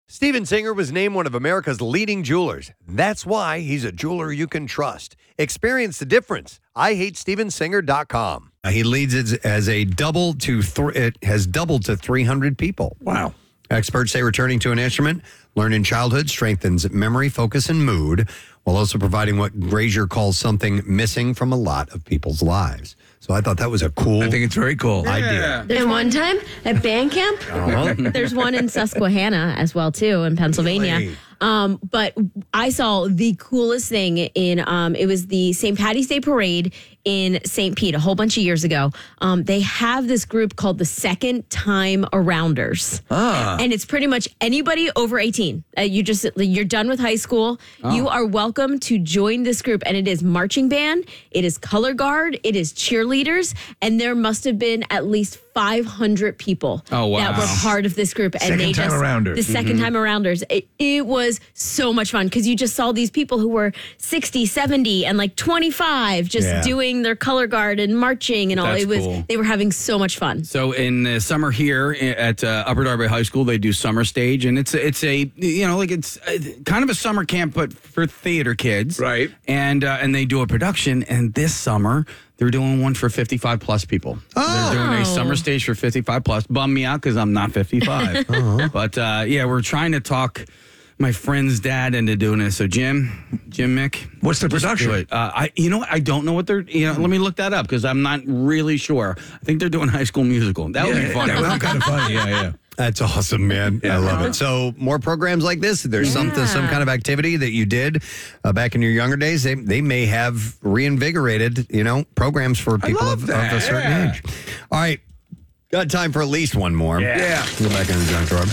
Steven Singer was named one of America's leading jewelers. That's why he's a jeweler you can trust. Experience the difference. IHateStevenSinger.com. He leads it as a it has doubled to 300 people. Wow. Experts say returning to an instrument learned in childhood strengthens memory, focus, and mood, while also providing what Grazier calls something missing from a lot of people's lives. So I thought that was a cool I think it's very cool. idea. And one time at band camp, there's one in Susquehanna as well, too, in Pennsylvania. Really? But I saw the coolest thing in, it was the St. Patty's Day Parade in St. Pete a whole bunch of years ago. They have this group called the Second Time Arounders. And it's pretty much anybody over 18. You're done with high school. You are welcome to join this group. And it is marching band, it is color guard, it is cheerleaders. And there must have been at least 500 people that were part of this group. And Second time arounders. The Second Time Arounders. It was so much fun because you just saw these people who were 60, 70, and like 25 just doing their color guard and marching and all. That's It was cool. They were having so much fun. So in the summer here at Upper Darby High School, they do summer stage, and it's kind of a summer camp, but for theater kids, Right. And they do a production, and this summer they're doing one for 55 plus people. They're doing a summer stage for 55 plus. Bum me out because I'm not 55. But we're trying to talk my friend's dad into doing this. So Jim Mick. What's the production? Do it. I don't know what they're. Let me look that up because I'm not really sure. I think they're doing High School Musical. That would be fun. That would be kind of funny. Yeah. That's awesome, man. I love it. So more programs like this. There's some kind of activity that you did back in your younger days. They may have reinvigorated, programs for people of a certain age. All right. Got time for at least one more. Yeah. Go back in the junk drawer.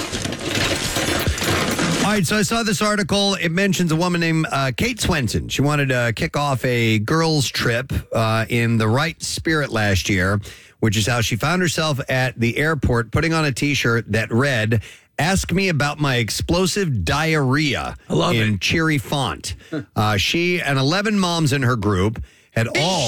All right, so I saw this article. It mentions a woman named Kate Swenson. She wanted to kick off a girls' trip in the right spirit last year, which is how she found herself at the airport putting on a T-shirt that read, "Ask me about my explosive diarrhea," in cheery font. She and 11 moms in her group had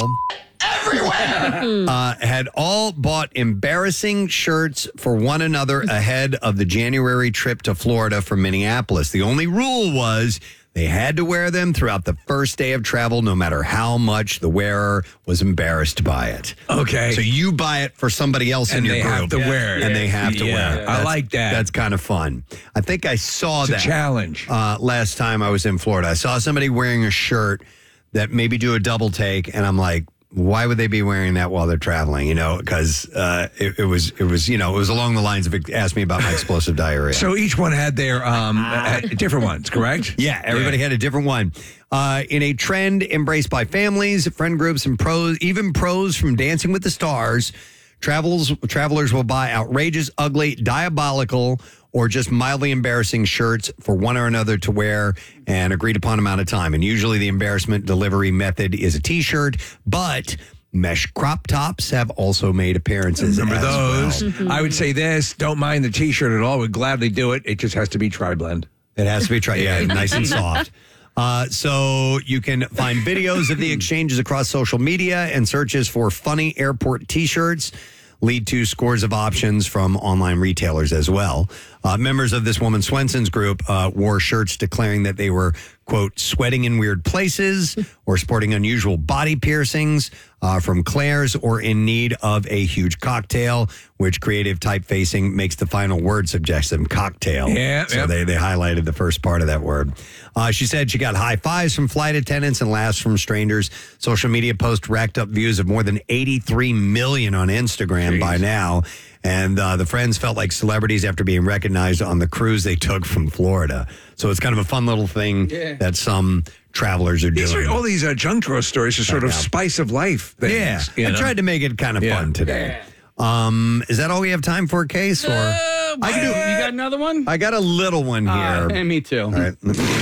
all bought embarrassing shirts for one another ahead of the January trip to Florida from Minneapolis. The only rule was they had to wear them throughout the first day of travel, no matter how much the wearer was embarrassed by it. Okay. So you buy it for somebody else in your group. And they have to wear it. And they have to wear it. I like that. That's kind of fun. I think I saw It's that a challenge. last time I was in Florida. I saw somebody wearing a shirt that maybe do a double take, and I'm like, why would they be wearing that while they're traveling? Because it was along the lines of ask me about my explosive diarrhea. So each one had their different ones, correct? Yeah, everybody had a different one. In a trend embraced by families, friend groups, and pros, even pros from Dancing with the Stars, travelers will buy outrageous, ugly, diabolical, or just mildly embarrassing shirts for one or another to wear an agreed upon amount of time. And usually the embarrassment delivery method is a T-shirt, but mesh crop tops have also made appearances. Remember those? Well. I would say this, don't mind the T-shirt at all. Would gladly do it. It just has to be tri-blend. It has to be nice and soft. So you can find videos of the exchanges across social media, and searches for funny airport T-shirts lead to scores of options from online retailers as well. Members of this woman Swenson's group wore shirts declaring that they were, quote, sweating in weird places or sporting unusual body piercings from Claire's, or in need of a huge cocktail, which creative typefacing makes the final word suggestive, cocktail. Yeah, so they highlighted the first part of that word. She said she got high fives from flight attendants and laughs from strangers. Social media posts racked up views of more than 83 million on Instagram by now. And the friends felt like celebrities after being recognized on the cruise they took from Florida. So it's kind of a fun little thing that some travelers are doing. All these junk drawer stories are sort of spice of life things. Yeah, I tried to make it kind of fun today. Is that all we have time for, Case? Or You got another one? I got a little one here. Me too. All right.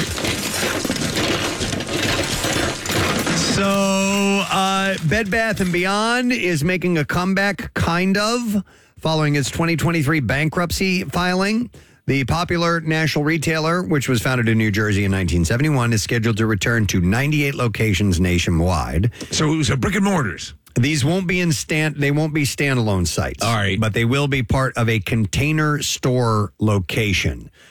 So, Bed Bath & Beyond is making a comeback, kind of, following its 2023 bankruptcy filing. The popular national retailer, which was founded in New Jersey in 1971, is scheduled to return to 98 locations nationwide. So it was a brick and mortars. These won't be they won't be standalone sites. All right. But they will be part of a Container Store location.